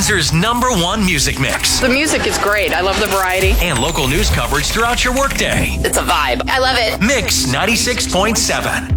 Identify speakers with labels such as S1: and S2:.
S1: Windsor's #1 music mix.
S2: The music is great. I love the variety.
S1: And local news coverage throughout your workday.
S2: It's a vibe. I love it.
S1: Mix 96.7.